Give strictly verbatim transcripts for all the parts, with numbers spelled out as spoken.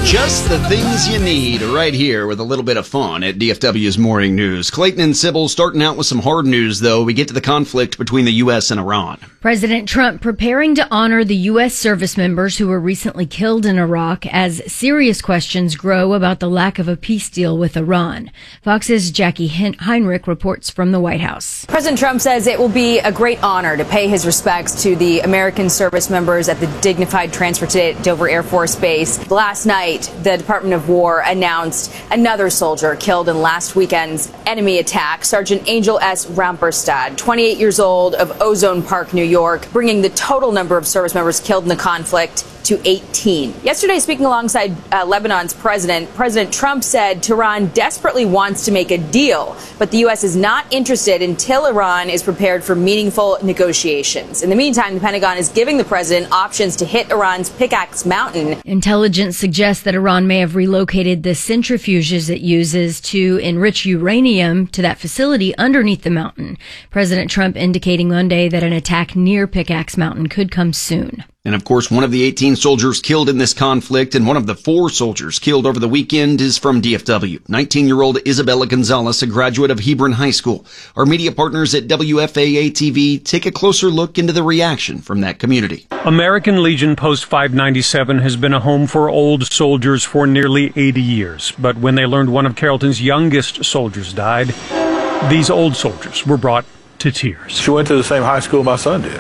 Just the things you need right here with a little bit of fun at D F W's Morning News. Clayton and Sybil starting out with some hard news, though. We get to the conflict between the U S and Iran. President Trump preparing to honor the U S service members who were recently killed in Iraq as serious questions grow about the lack of a peace deal with Iran. Fox's Jackie Heinrich reports from the White House. President Trump says it will be a great honor to pay his respects to the American service members at the dignified transfer to Dover Air Force Base. Last night, the Department of War announced another soldier killed in last weekend's enemy attack, Sergeant Angel S. Ramperstad, twenty-eight years old, of Ozone Park, New York, bringing the total number of service members killed in the conflict to eighteen. Yesterday, speaking alongside uh, Lebanon's president, President Trump said Tehran desperately wants to make a deal, but the U S is not interested until Iran is prepared for meaningful negotiations. In the meantime, the Pentagon is giving the president options to hit Iran's Pickaxe Mountain. Intelligence suggests that Iran may have relocated the centrifuges it uses to enrich uranium to that facility underneath the mountain. President Trump indicating Monday that an attack near Pickaxe Mountain could come soon. And of course, one of the eighteen soldiers killed in this conflict and one of the four soldiers killed over the weekend is from D F W. nineteen-year-old Isabella Gonzalez, a graduate of Hebron High School. Our media partners at W F A A T V take a closer look into the reaction from that community. American Legion Post five ninety-seven has been a home for old soldiers for nearly eighty years. But when they learned one of Carrollton's youngest soldiers died, these old soldiers were brought to tears. She went to the same high school my son did.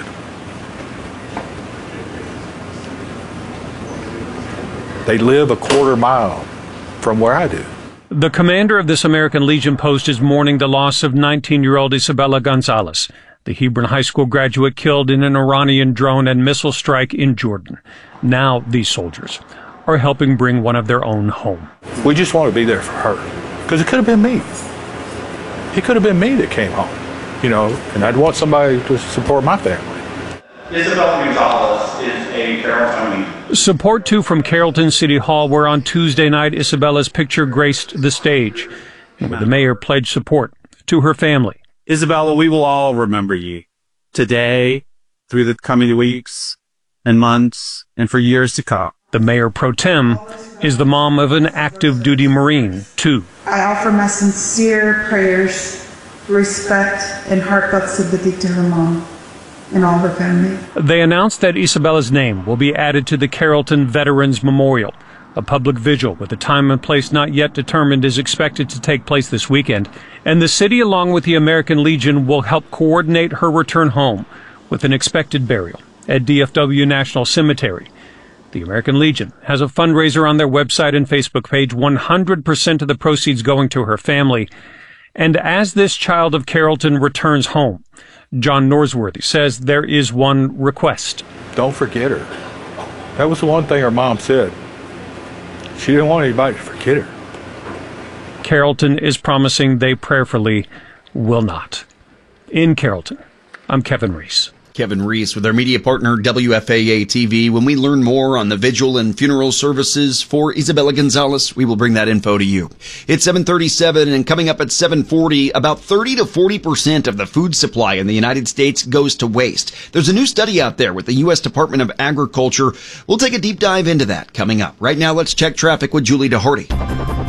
They live a quarter mile from where I do. The commander of this American Legion post is mourning the loss of nineteen-year-old Isabella Gonzalez, the Hebron High School graduate killed in an Iranian drone and missile strike in Jordan. Now these soldiers are helping bring one of their own home. We just want to be there for her, because it could have been me. It could have been me that came home, you know, and I'd want somebody to support my family. Isabella Gonzalez is a Carrolltonian. Support, too, from Carrollton City Hall, where on Tuesday night Isabella's picture graced the stage, and where the mayor pledged support to her family. Isabella, we will all remember you today, through the coming weeks and months, and for years to come. The mayor pro tem is the mom of an active duty Marine, too. I offer my sincere prayers, respect, and heartfelt sympathy to her mom and all her family. They announced that Isabella's name will be added to the Carrollton Veterans Memorial. A public vigil with a time and place not yet determined is expected to take place this weekend, and the city, along with the American Legion, will help coordinate her return home with an expected burial at D F W National Cemetery. The American Legion has a fundraiser on their website and Facebook page, one hundred percent of the proceeds going to her family. And as this child of Carrollton returns home, John Norsworthy says there is one request. Don't forget her. That was the one thing her mom said. She didn't want anybody to forget her. Carrollton is promising they prayerfully will not. In Carrollton, I'm Kevin Reese. Kevin Reese with our media partner W F A A T V. When we learn more on the vigil and funeral services for Isabella Gonzalez, we will bring that info to you. It's seven thirty-seven, and coming up at seven forty, about thirty to forty percent of the food supply in the United States goes to waste. There's a new study out there with the U S Department of Agriculture. We'll take a deep dive into that coming up. Right now, let's check traffic with Julie DeHardy.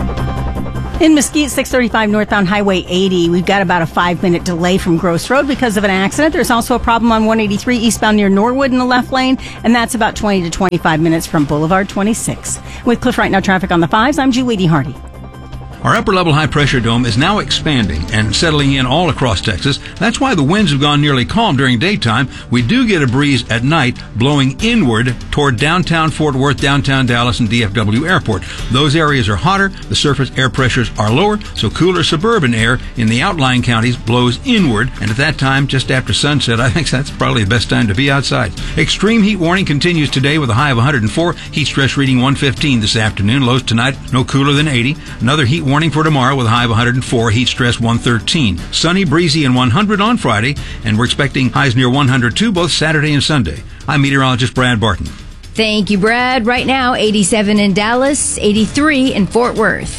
In Mesquite, six thirty-five northbound Highway eighty, we've got about a five-minute delay from Gross Road because of an accident. There's also a problem on one eighty-three eastbound near Norwood in the left lane, and that's about twenty to twenty-five minutes from Boulevard twenty-six. With Cliff Right Now traffic on the fives, I'm Julie DeHardy. Our upper-level high-pressure dome is now expanding and settling in all across Texas. That's why the winds have gone nearly calm during daytime. We do get a breeze at night blowing inward toward downtown Fort Worth, downtown Dallas, and D F W Airport. Those areas are hotter, the surface air pressures are lower, so cooler suburban air in the outlying counties blows inward, and at that time, just after sunset, I think that's probably the best time to be outside. Extreme heat warning continues today with a high of one hundred four, heat stress reading one fifteen this afternoon, lows tonight no cooler than eighty. Another heat warning for tomorrow with a high of one hundred four, heat stress one thirteen. Sunny, breezy, and one hundred on Friday, and we're expecting highs near one hundred two both Saturday and Sunday. I'm meteorologist Brad Barton. Thank you, Brad. Right now, eighty-seven in Dallas, eighty-three in Fort Worth.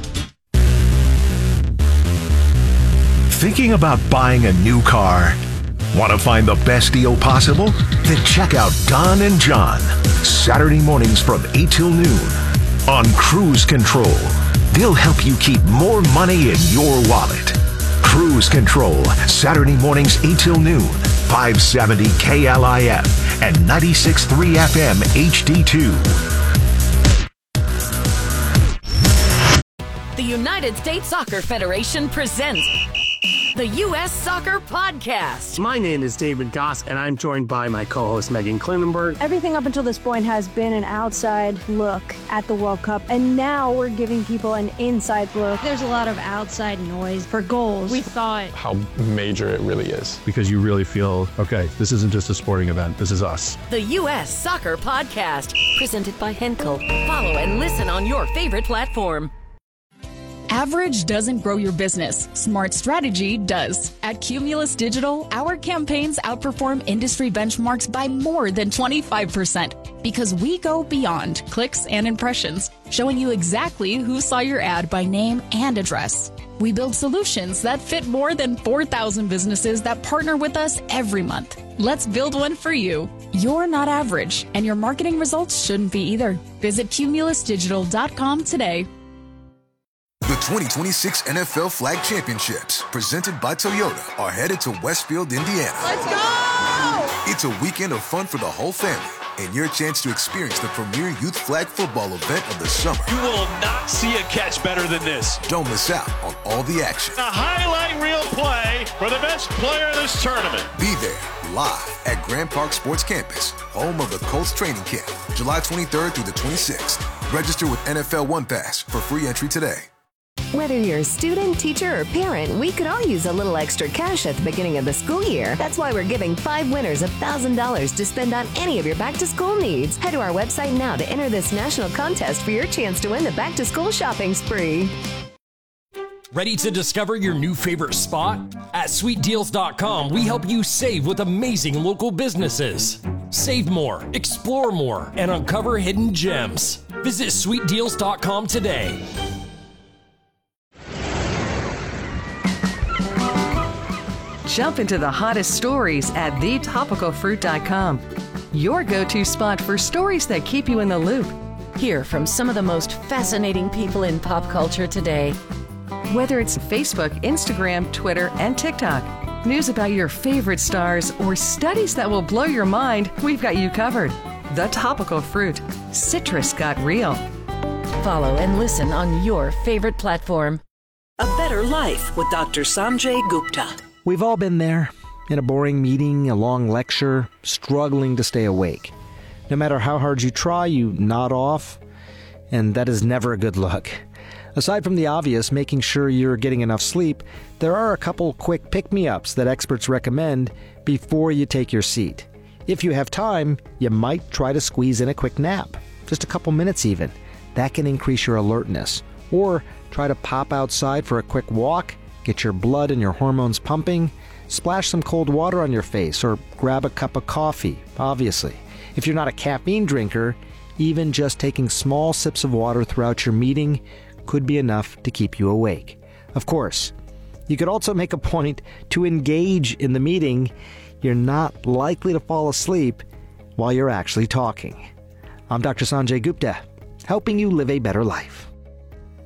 Thinking about buying a new car? Want to find the best deal possible? Then check out Don and John, Saturday mornings from eight till noon on Cruise Control. They'll help you keep more money in your wallet. Cruise Control, Saturday mornings eight till noon, five seventy K L I F and ninety-six point three F M H D two. The United States Soccer Federation presents the U S Soccer Podcast. My name is David Goss, and I'm joined by my co-host Megan Klinenberg. Everything up until this point has been an outside look at the World Cup, and now we're giving people an inside look. There's a lot of outside noise for goals. We thought how major it really is. Because you really feel, okay, this isn't just a sporting event, this is us. The U S Soccer Podcast, presented by Henkel. Follow and listen on your favorite platform. Average doesn't grow your business. Smart strategy does. At Cumulus Digital, our campaigns outperform industry benchmarks by more than twenty-five percent because we go beyond clicks and impressions, showing you exactly who saw your ad by name and address. We build solutions that fit more than four thousand businesses that partner with us every month. Let's build one for you. You're not average, and your marketing results shouldn't be either. Visit cumulus digital dot com today. The twenty twenty-six N F L Flag Championships, presented by Toyota, are headed to Westfield, Indiana. Let's go! It's a weekend of fun for the whole family and your chance to experience the premier youth flag football event of the summer. You will not see a catch better than this. Don't miss out on all the action. A highlight reel play for the best player in this tournament. Be there live at Grand Park Sports Campus, home of the Colts training camp, July twenty-third through the twenty-sixth. Register with N F L One Pass for free entry today. Whether you're a student, teacher, or parent, we could all use a little extra cash at the beginning of the school year. That's why we're giving five winners one thousand dollars to spend on any of your back-to-school needs. Head to our website now to enter this national contest for your chance to win the back-to-school shopping spree. Ready to discover your new favorite spot? At sweet deals dot com, we help you save with amazing local businesses. Save more, explore more, and uncover hidden gems. Visit sweet deals dot com today. Jump into the hottest stories at the topical fruit dot com. Your go-to spot for stories that keep you in the loop. Hear from some of the most fascinating people in pop culture today. Whether it's Facebook, Instagram, Twitter, and TikTok, news about your favorite stars, or studies that will blow your mind, we've got you covered. The Topical Fruit. Citrus got real. Follow and listen on your favorite platform. A Better Life with Doctor Sanjay Gupta. We've all been there, in a boring meeting, a long lecture, struggling to stay awake. No matter how hard you try, you nod off, and that is never a good look. Aside from the obvious, making sure you're getting enough sleep, there are a couple quick pick-me-ups that experts recommend before you take your seat. If you have time, you might try to squeeze in a quick nap, just a couple minutes even. That can increase your alertness. Or try to pop outside for a quick walk, get your blood and your hormones pumping, splash some cold water on your face, or grab a cup of coffee, obviously. If you're not a caffeine drinker, even just taking small sips of water throughout your meeting could be enough to keep you awake. Of course, you could also make a point to engage in the meeting. You're not likely to fall asleep while you're actually talking. I'm Doctor Sanjay Gupta, helping you live a better life.